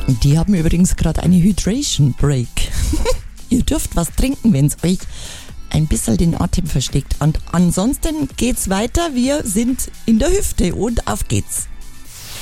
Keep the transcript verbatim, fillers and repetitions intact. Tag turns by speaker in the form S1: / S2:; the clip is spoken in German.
S1: Die haben übrigens gerade eine Hydration Break. Ihr dürft was trinken, wenn es euch ein bisschen den Atem versteckt. Und ansonsten geht's weiter. Wir sind in der Hüfte und auf geht's.